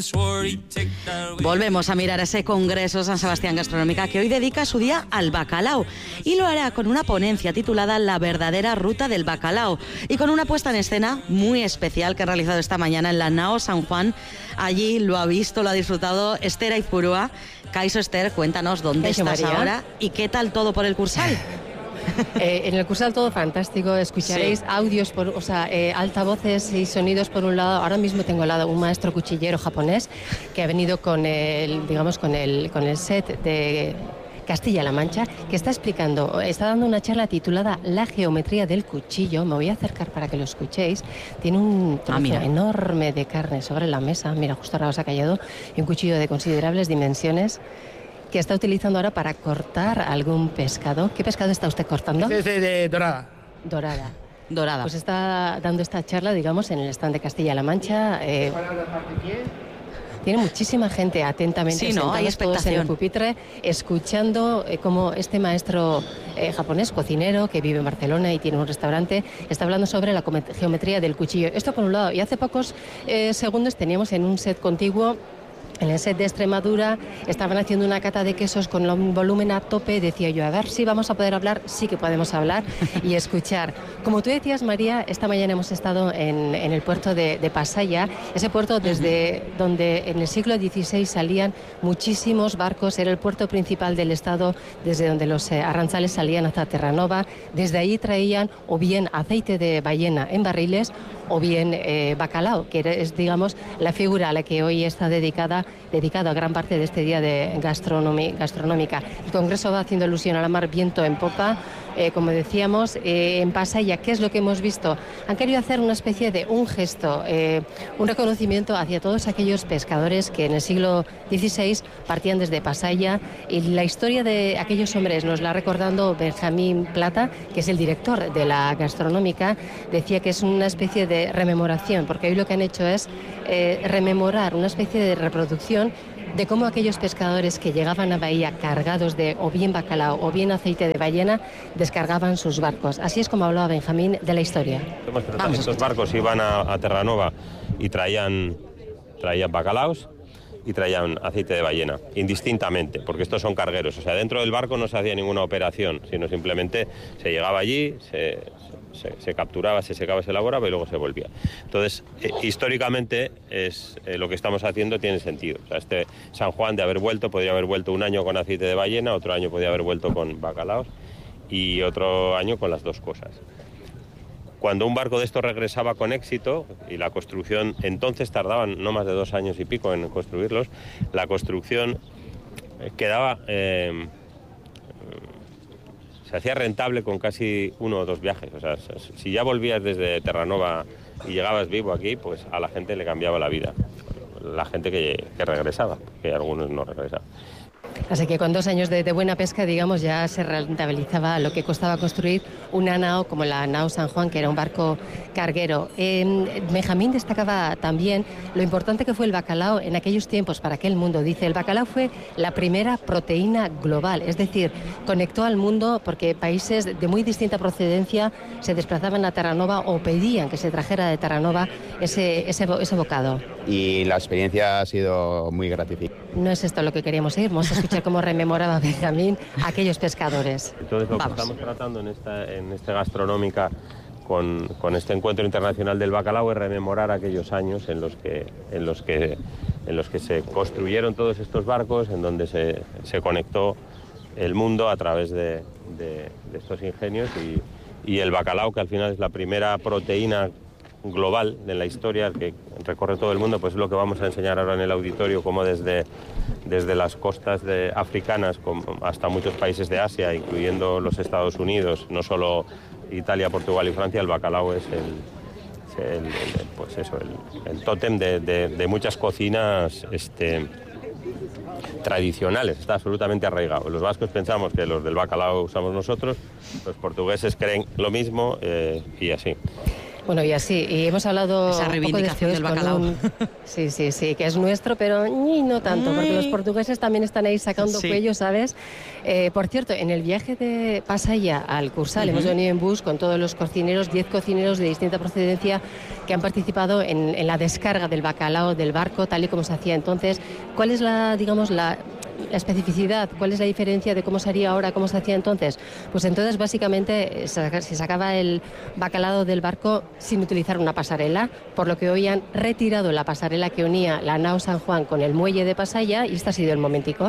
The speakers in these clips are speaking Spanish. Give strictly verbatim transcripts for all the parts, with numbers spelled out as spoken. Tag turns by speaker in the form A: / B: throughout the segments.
A: Volvemos a mirar ese Congreso San Sebastián Gastronómica que hoy dedica su día al bacalao y lo hará con una ponencia titulada La verdadera ruta del bacalao y con una puesta en escena muy especial que ha realizado esta mañana en la Nao San Juan. Allí lo ha visto, lo ha disfrutado Esther Aizpurúa. Kaixo, Esther, cuéntanos dónde
B: Kaixo,
A: estás
B: María.
A: ahora y qué tal todo por el Cursal.
B: Eh, en el Cursal todo fantástico, escucharéis sí. audios, por, o sea, eh, altavoces y sonidos por un lado. Ahora mismo tengo al lado un maestro cuchillero japonés que ha venido con el, digamos, con el, con el set de Castilla-La Mancha, que está explicando, está dando una charla titulada La geometría del cuchillo. Me voy a acercar para que lo escuchéis. Tiene un trozo ah, enorme de carne sobre la mesa, mira, justo ahora os ha callado, y un cuchillo de considerables dimensiones que está utilizando ahora para cortar algún pescado. ¿Qué pescado está usted cortando?
C: Este es de, de dorada.
B: Dorada.
A: Dorada.
B: Pues está dando esta charla, digamos, en el stand de Castilla-La Mancha. Eh, tiene muchísima gente atentamente
A: sí, ¿no? Hay
B: todos en el pupitre, escuchando eh, cómo este maestro eh, japonés, cocinero, que vive en Barcelona y tiene un restaurante, está hablando sobre la geometría del cuchillo. Esto por un lado. Y hace pocos eh, segundos teníamos en un set contiguo, en el set de Extremadura, estaban haciendo una cata de quesos con un volumen a tope. Decía yo, a ver si vamos a poder hablar. Sí que podemos hablar y escuchar. Como tú decías, María, esta mañana hemos estado en, en el puerto de, de Pasaia, ese puerto desde uh-huh. donde en el siglo dieciséis salían muchísimos barcos. Era el puerto principal del estado, desde donde los eh, arranzales salían hasta Terranova. Desde ahí traían o bien aceite de ballena en barriles o bien eh, bacalao, que es, digamos, la figura a la que hoy está dedicada, dedicado a gran parte de este día de gastronómica. El Congreso va haciendo alusión a la mar, viento en popa. Eh, como decíamos, eh, en Pasaia, ¿qué es lo que hemos visto? Han querido hacer una especie de un gesto, eh, un reconocimiento hacia todos aquellos pescadores que en el siglo dieciséis partían desde Pasaia, y la historia de aquellos hombres nos la ha recordando Benjamín Plata, que es el director de la gastronómica. Decía que es una especie de rememoración, porque hoy lo que han hecho es eh, rememorar una especie de reproducción de cómo aquellos pescadores que llegaban a Bahía cargados de o bien bacalao o bien aceite de ballena descargaban sus barcos. Así es como hablaba Benjamín de la historia.
D: Vamos, estos barcos iban a, a Terranova y traían, traían bacalaos y traían aceite de ballena, indistintamente, porque estos son cargueros. O sea, dentro del barco no se hacía ninguna operación, sino simplemente se llegaba allí, se, se, se capturaba, se secaba, se elaboraba y luego se volvía. Entonces, eh, históricamente, es, eh, lo que estamos haciendo tiene sentido. O sea, este San Juan, de haber vuelto, podría haber vuelto un año con aceite de ballena, otro año podría haber vuelto con bacalaos y otro año con las dos cosas. Cuando un barco de estos regresaba con éxito, y la construcción, entonces tardaban no más de dos años y pico en construirlos, la construcción quedaba, eh, se hacía rentable con casi uno o dos viajes. O sea, si ya volvías desde Terranova y llegabas vivo aquí, pues a la gente le cambiaba la vida. La gente que, que regresaba, que algunos no regresaban.
B: Así que con dos años de, de buena pesca, digamos, ya se rentabilizaba lo que costaba construir una nao como la Nao San Juan, que era un barco carguero. Eh, Benjamín destacaba también lo importante que fue el bacalao en aquellos tiempos para aquel mundo. Dice, el bacalao fue la primera proteína global, es decir, conectó al mundo porque países de muy distinta procedencia se desplazaban a Terranova o pedían que se trajera de Terranova ese, ese, ese bocado.
E: Y la experiencia ha sido muy gratificante.
B: No es esto lo que queríamos ir, vamos a escuchar cómo rememoraba Benjamín a aquellos pescadores.
D: Entonces lo
B: Vamos.
D: que estamos tratando en esta, en esta gastronómica con, con este encuentro internacional del bacalao es rememorar aquellos años en los que, en los que, en los que se construyeron todos estos barcos, en donde se, se conectó el mundo a través de, de, de estos ingenios y, y el bacalao, que al final es la primera proteína global de la historia que recorre todo el mundo, pues es lo que vamos a enseñar ahora en el auditorio, como desde, desde las costas de, africanas hasta muchos países de Asia, incluyendo los Estados Unidos, no solo Italia, Portugal y Francia, el bacalao es el, el, el, pues eso, el, el tótem de, de, de muchas cocinas este, tradicionales, está absolutamente arraigado. Los vascos pensamos que los del bacalao usamos nosotros, los portugueses creen lo mismo eh, y así.
B: Bueno, y así, y hemos hablado
A: esa reivindicación del bacalao.
B: Un... Sí, sí, sí, que es nuestro, pero ni no tanto, porque los portugueses también están ahí sacando sí. cuello, ¿sabes? Eh, por cierto, en el viaje de Pasaia al Cursal, uh-huh. hemos venido en bus con todos los cocineros, diez cocineros de distinta procedencia que han participado en, en la descarga del bacalao del barco, tal y como se hacía entonces. ¿Cuál es la, digamos, la... la especificidad? ¿Cuál es la diferencia de cómo se haría ahora, cómo se hacía entonces? Pues entonces básicamente se sacaba el bacalao del barco sin utilizar una pasarela, por lo que hoy han retirado la pasarela que unía la nao San Juan con el muelle de Pasaia y este ha sido el momentico.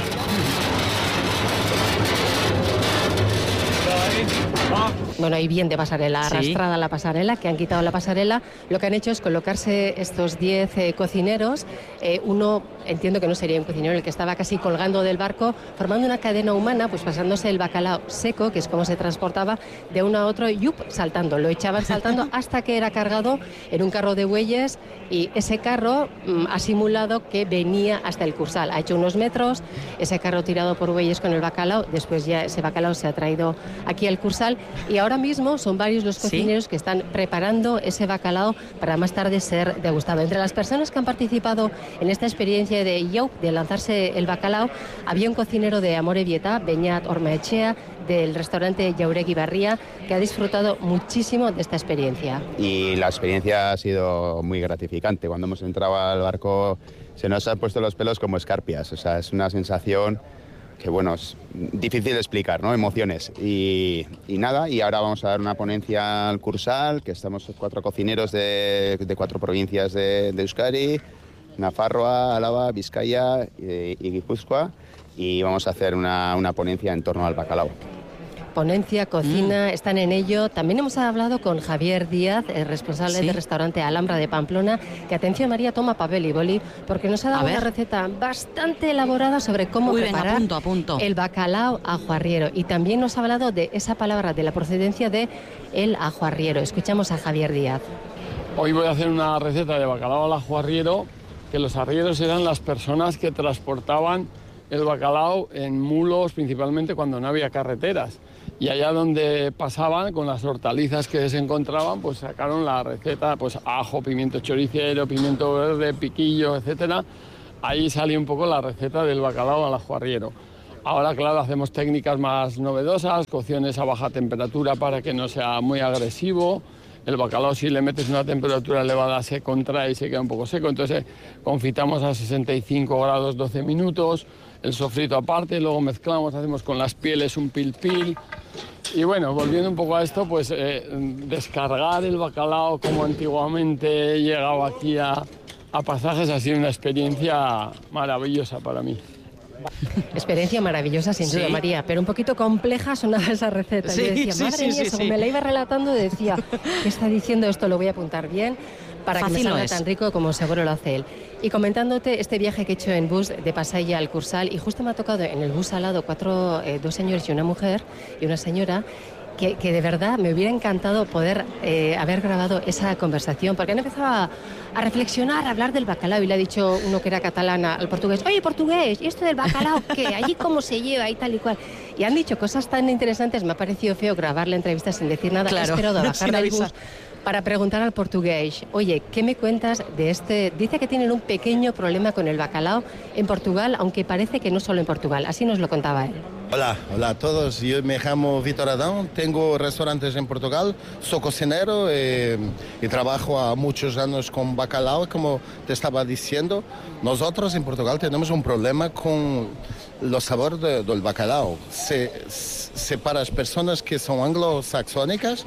B: Bueno, hay bien de pasarela, arrastrada sí. la pasarela, que han quitado la pasarela. Lo que han hecho es colocarse estos diez eh, cocineros. Eh, uno, entiendo que no sería un cocinero, el que estaba casi colgando del barco, formando una cadena humana, pues pasándose el bacalao seco, que es como se transportaba, de uno a otro, yup, saltando. Lo echaban saltando hasta que era cargado en un carro de bueyes y ese carro mm, ha simulado que venía hasta el Cursal. Ha hecho unos metros, ese carro tirado por bueyes con el bacalao, después ya ese bacalao se ha traído aquí al Cursal y ahora mismo son varios los cocineros ¿Sí? que están preparando ese bacalao para más tarde ser degustado. Entre las personas que han participado en esta experiencia de Yaup, de lanzarse el bacalao, había un cocinero de Amorebieta, Beñat Ormaechea, del restaurante Jauregui Barría, que ha disfrutado muchísimo de esta experiencia.
E: Y la experiencia ha sido muy gratificante. Cuando hemos entrado al barco se nos han puesto los pelos como escarpias. O sea, es una sensación que, bueno, es difícil de explicar, ¿no? Emociones. Y, y nada, y ahora vamos a dar una ponencia al Cursal, que estamos cuatro cocineros de, de cuatro provincias de, de Euskadi, Nafarroa, Álava, Vizcaya y, y Guipúzcoa, y vamos a hacer una, una ponencia en torno al bacalao.
B: Ponencia, cocina, mm. están en ello. También hemos hablado con Javier Díaz, el responsable ¿Sí? del restaurante Alhambra de Pamplona, que, atención María, toma papel y boli, porque nos ha dado una receta bastante elaborada sobre cómo
A: Uy,
B: preparar
A: venga, apunto, apunto.
B: el bacalao ajo arriero. Y también nos ha hablado de esa palabra, de la procedencia de el ajo arriero. Escuchamos a Javier Díaz.
C: Hoy voy a hacer una receta de bacalao al ajo arriero, que los arrieros eran las personas que transportaban el bacalao en mulos, principalmente cuando no había carreteras. Y allá donde pasaban, con las hortalizas que se encontraban, pues sacaron la receta, pues ajo, pimiento choricero, pimiento verde, piquillo, etcétera. Ahí salió un poco la receta del bacalao al ajo arriero. Ahora, claro, hacemos técnicas más novedosas, cocciones a baja temperatura para que no sea muy agresivo. El bacalao, si le metes una temperatura elevada, se contrae y se queda un poco seco. Entonces, confitamos a sesenta y cinco grados doce minutos. El sofrito aparte, luego mezclamos, hacemos con las pieles un pil pil. Y bueno, volviendo un poco a esto, pues eh, descargar el bacalao como antiguamente llegaba aquí a, a Pasajes ha sido una experiencia maravillosa para mí.
B: Experiencia maravillosa, sin duda, ¿Sí? María, pero un poquito compleja sonaba esa receta.
A: Sí,
B: Yo decía,
A: sí,
B: madre
A: sí,
B: mía,
A: sí,
B: según
A: sí.
B: me la iba relatando, decía, ¿qué está diciendo esto? Lo voy a apuntar bien para Fácil que me salga
A: es.
B: tan rico como seguro lo hace él. Y comentándote este viaje que he hecho en bus de Pasaia al Cursal, y justo me ha tocado en el bus al lado cuatro, eh, dos señores y una mujer y una señora, que, que de verdad me hubiera encantado poder eh, haber grabado esa conversación, porque han empezado a, a reflexionar, a hablar del bacalao, y le ha dicho uno que era catalán al portugués, oye, portugués, ¿y esto del bacalao qué? ¿Allí cómo se lleva? Y tal y cual. Y han dicho cosas tan interesantes, me ha parecido feo grabar la entrevista sin decir nada.
A: Claro.
B: He esperado a bajar del bus para preguntar al portugués, oye, ¿qué me cuentas de este? Dice que tienen un pequeño problema con el bacalao en Portugal, aunque parece que no solo en Portugal. Así nos lo contaba él.
F: Hola, hola a todos. Yo me llamo Vítor Adão, tengo restaurantes en Portugal, soy cocinero eh, y trabajo a muchos años con bacalao, como te estaba diciendo. Nosotros en Portugal tenemos un problema con los sabores de, del bacalao. Se, se, para las personas que son anglosaxónicas,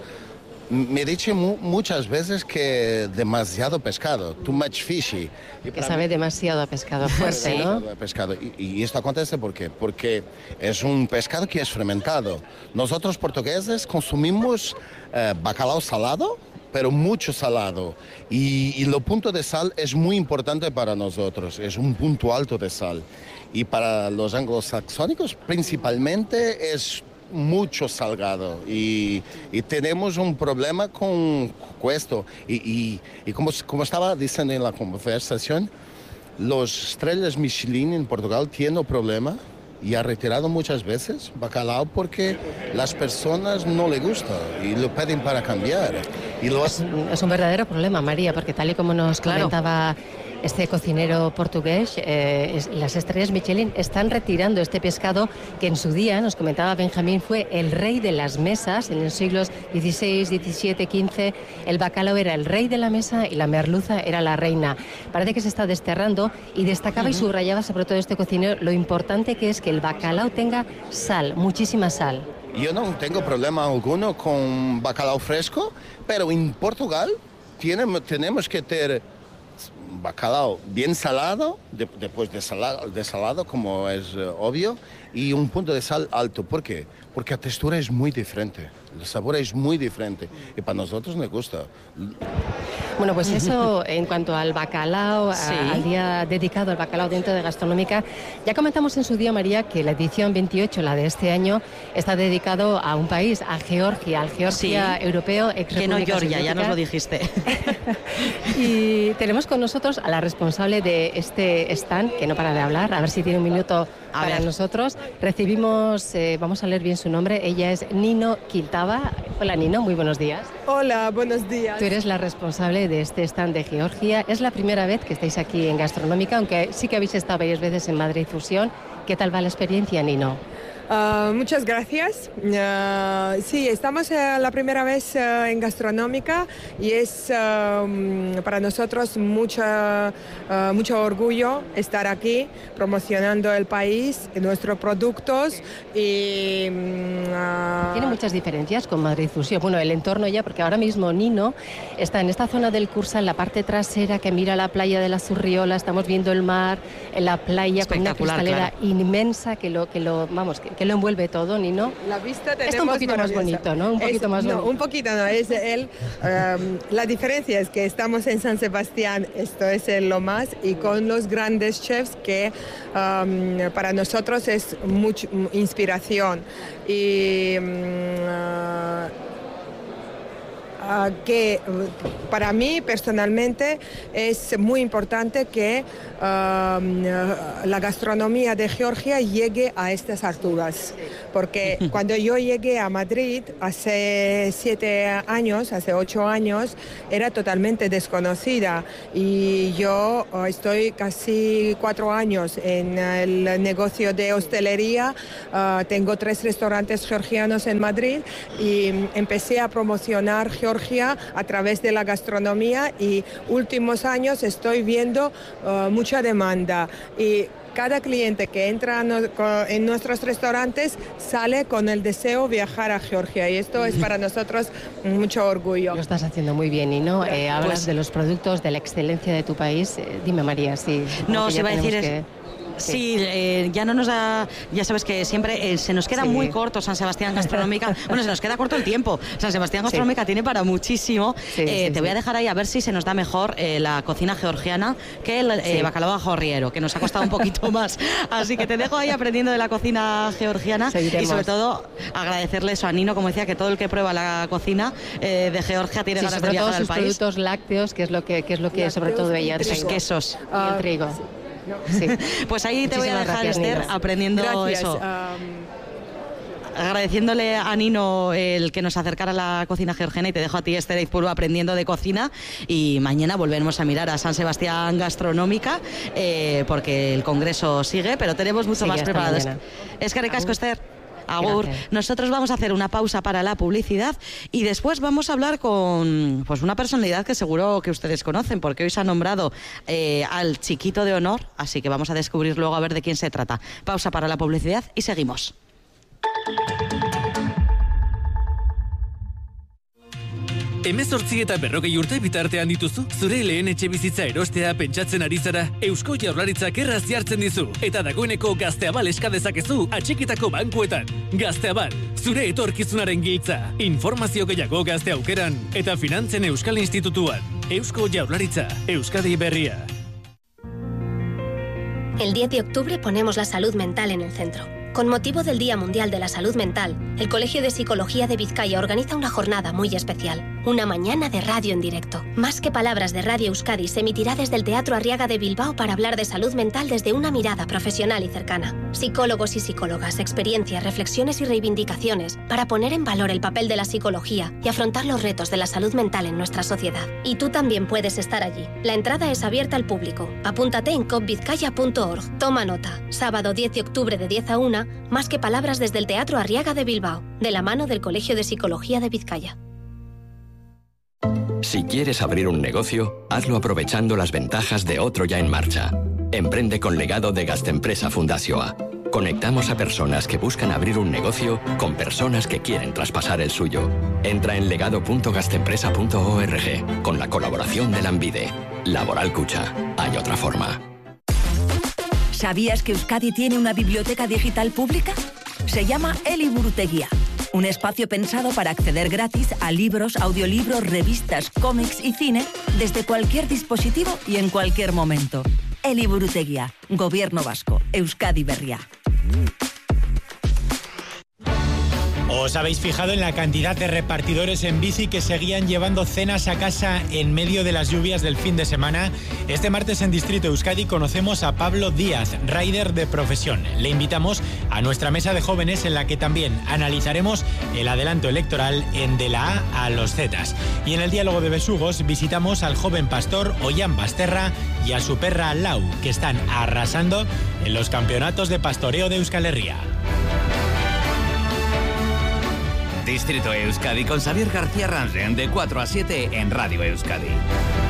F: me dicen mu muchas veces que demasiado pescado, too much fishy.
B: Y que sabe mí, demasiado a pescado fuerte, ¿no?
F: A pescado. Y, y esto acontece ¿por qué? Porque es un pescado que es fermentado. Nosotros portugueses consumimos eh, bacalao salado, pero mucho salado. Y, y lo punto de sal es muy importante para nosotros, es un punto alto de sal. Y para los anglosaxónicos principalmente es mucho salgado y, y tenemos un problema con, con esto y, y, y como, como estaba diciendo en la conversación, los estrellas Michelin en Portugal tienen un problema y ha retirado muchas veces bacalao porque las personas no le gusta y lo piden para cambiar. Y lo
B: es, es un verdadero problema, María, porque tal y como nos
A: Claro.
B: comentaba este cocinero portugués, eh, es- las estrellas Michelin están retirando este pescado que en su día, nos comentaba Benjamín, fue el rey de las mesas en los siglos dieciséis, diecisiete, quince. El bacalao era el rey de la mesa y la merluza era la reina. Parece que se está desterrando y destacaba y subrayaba sobre todo este cocinero lo importante que es que el bacalao tenga sal, muchísima sal.
F: Yo no tengo problema alguno con bacalao fresco, pero en Portugal tiene- tenemos que tener bacalao bien salado, de- después de salado, de salado, como es eh, obvio, y un punto de sal alto. ¿Por qué? Porque la textura es muy diferente, el sabor es muy diferente y para nosotros nos gusta.
B: Bueno, pues eso en cuanto al bacalao, a-
A: Sí.
B: al día dedicado al bacalao dentro de Gastronómica. Ya comentamos en su día, María, que la edición veintiocho, la de este año, está dedicado a un país, a Georgia, al Georgia
A: Sí.
B: europeo, ex
A: Que no
B: República
A: Georgia, ya nos lo
B: Soviética.
A: dijiste.
B: Y tenemos con nosotros a la responsable de este stand, que no para de hablar, a ver si tiene un minuto
A: A
B: para
A: ver.
B: nosotros. Recibimos, eh, vamos a leer bien su nombre, ella es Nino Quiltava. Hola Nino, muy buenos días.
G: Hola, buenos días.
B: Tú eres la responsable de este stand de Georgia. Es la primera vez que estáis aquí en Gastronómica, aunque sí que habéis estado varias veces en Madrid Fusión. ¿Qué tal va la experiencia, Nino?
G: Ah, muchas gracias. Ah, sí, estamos eh, la primera vez eh, en Gastronómica y es ah, mm, para nosotros mucho, ah, mucho orgullo estar aquí promocionando el país, nuestros productos y... mm, ah,
B: Tiene muchas diferencias con Madrid Fusión. Bueno, el entorno ya, porque ahora mismo Nino está en esta zona del Cursa, en la parte trasera que mira la playa de la Zurriola. Estamos viendo el mar, en la playa con una
A: Espectacular,
B: cristalera
A: claro.
B: inmensa que lo, que lo, vamos, que, que lo envuelve todo, Nino.
G: La vista tenemos
B: Esto un poquito más
G: maravillosa.
B: bonito, ¿no? Un poquito
G: Es-
B: más
G: no,
B: bonito.
G: un poquito no, es el, um, la diferencia es que estamos en San Sebastián, esto es el lo más, y con los grandes chefs que um, para nosotros es mucha inspiración. Y um, uh, uh, que uh, para mí personalmente es muy importante que um, uh, la gastronomía de Georgia llegue a estas alturas, porque cuando yo llegué a Madrid hace siete años, hace ocho años, era totalmente desconocida y yo uh, estoy casi cuatro años en el negocio de hostelería, uh, tengo tres restaurantes georgianos en Madrid y empecé a promocionar Georgia a través de la gastronomía y últimos años estoy viendo uh, mucha demanda y cada cliente que entra no- co- en nuestros restaurantes sale con el deseo de viajar a Georgia y esto es para nosotros mucho orgullo.
B: Lo estás haciendo muy bien, Nino. Eh, hablas
A: Pues-
B: de los productos, de la excelencia de tu país. Eh, dime, María, sí.
A: No,
B: supongo que
A: se
B: ya
A: iba a decir...
B: tenemos
A: es-
B: que-
A: Sí, eh, ya no nos da, ya sabes que siempre eh, se nos queda
B: Sí.
A: muy corto San Sebastián Gastronómica, bueno, se nos queda corto el tiempo, San Sebastián Gastronómica tiene para muchísimo.
B: Sí,
A: Eh,
B: sí,
A: te voy a
B: sí.
A: dejar ahí a ver si se nos da mejor eh, la cocina georgiana que el eh,
B: Sí.
A: bacalao ajorriero, que nos ha costado un poquito más, así que te dejo ahí aprendiendo de la cocina georgiana.
B: Seguiremos.
A: Y sobre todo agradecerle eso a Nino, como decía, que todo el que prueba la cocina eh, de Georgia tiene
B: Sí,
A: ganas de
B: sobre todo
A: viajar al
B: sus
A: país.
B: productos lácteos, que es lo que, que es lo que sobre
G: Lácteos
B: todo
G: y
B: ella
G: trigo.
A: Sus quesos.
B: Y el trigo. Sí.
A: Pues ahí te voy a
B: Muchísimas
A: dejar,
B: gracias,
A: Esther,
B: Nino.
A: aprendiendo
G: Gracias.
A: eso.
G: um,
A: Agradeciéndole a Nino el que nos acercara a la cocina georgiana y te dejo a ti, Esther Eizpuru, aprendiendo de cocina y mañana volveremos a mirar a San Sebastián Gastronómica eh, porque el congreso sigue, pero tenemos mucho
B: Sigue
A: más
B: hasta
A: preparado.
B: mañana.
A: Es que ricasco,
B: Agur.
A: Esther. Agur.
B: Gracias.
A: Nosotros vamos a hacer una pausa para la publicidad y después vamos a hablar con pues una personalidad que seguro que ustedes conocen porque hoy se ha nombrado eh, al chiquito de honor, así que vamos a descubrir luego a ver de quién se trata. Pausa para la publicidad y seguimos.
H: Hemezortzi eta berrogei urte bitartean dituzu, zure lehen etxe bizitza erostea pentsatzen ari zara, Eusko Jaurlaritzak erraz jartzen dizu, eta dagoeneko Gazteabal eska dezakezu atxikitako bankuetan. Gazteabal, zure etorkizunaren giltza. Informazio gehiago Gazte Aukeran eta Finantzen Euskal Institutuan. Eusko Jaurlaritza, Euskadi Berria.
I: El diez de octubre ponemos la salud mental en el centro. Con motivo del Día Mundial de la Salud Mental, el Colegio de Psicología de Vizcaya organiza una jornada muy especial. una mañana de radio en directo. Más que palabras de Radio Euskadi se emitirá desde el Teatro Arriaga de Bilbao para hablar de salud mental desde una mirada profesional y cercana. Psicólogos y psicólogas, experiencias, reflexiones y reivindicaciones para poner en valor el papel de la psicología y afrontar los retos de la salud mental en nuestra sociedad. Y tú también puedes estar allí. La entrada es abierta al público. Apúntate en copvizcaya punto org. Toma nota. Sábado diez de octubre de diez a una, Más que palabras desde el Teatro Arriaga de Bilbao, de la mano del Colegio de Psicología de Vizcaya.
J: Si quieres abrir un negocio, hazlo aprovechando las ventajas de otro ya en marcha. Emprende con legado de Gastempresa Fundazioa. Conectamos a personas que buscan abrir un negocio con personas que quieren traspasar el suyo. Entra en legado punto gastempresa punto org con la colaboración de Lanbide. Laboral Cucha. Hay otra forma.
K: ¿Sabías que Euskadi tiene una biblioteca digital pública? Se llama Eliburutegia. Un espacio pensado para acceder gratis a libros, audiolibros, revistas, cómics y cine desde cualquier dispositivo y en cualquier momento. Eliburutegia, Gobierno Vasco, Euskadi Berria.
L: ¿Os habéis fijado en la cantidad de repartidores en bici que seguían llevando cenas a casa en medio de las lluvias del fin de semana? Este martes en Distrito Euskadi conocemos a Pablo Díaz, rider de profesión. Le invitamos a nuestra mesa de jóvenes en la que también analizaremos el adelanto electoral en De la A a los Zetas. Y en el diálogo de besugos visitamos al joven pastor Ollán Basterra y a su perra Lau, que están arrasando en los campeonatos de pastoreo de Euskal Herria.
M: Distrito Euskadi con Xavier García Ransen de cuatro a siete en Radio Euskadi.